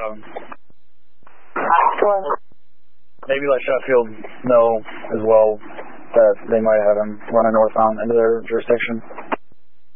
have him. Sure. Maybe let Sheffield know as well that they might have him running northbound into their jurisdiction.